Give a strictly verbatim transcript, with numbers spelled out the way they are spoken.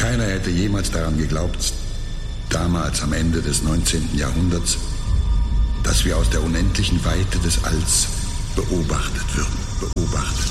Keiner hätte jemals daran geglaubt, damals am Ende des neunzehnten Jahrhunderts, dass wir aus der unendlichen Weite des Alls beobachtet würden. Beobachtet.